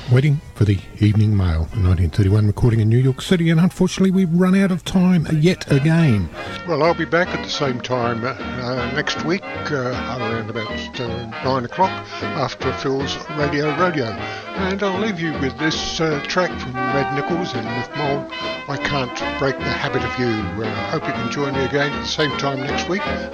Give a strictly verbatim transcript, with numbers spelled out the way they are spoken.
waiting for the evening mail. nineteen thirty-one recording in New York City, and unfortunately we've run out of time yet again. Well, I'll be back at the same time uh, next week, uh, around about uh, nine o'clock after Phil's Radio Rodeo. And I'll leave you with this uh, track from Red Nichols and Miff Mole, I Can't Break the Habit of You. I uh, hope you can join me again at the same time next week.